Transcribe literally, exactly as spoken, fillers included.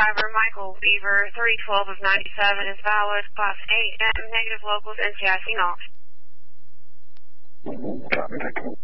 driver Michael Beaver, three twelve of ninety-seven is valid, class eight, and negative locals N C I C knock. Copy, thank you.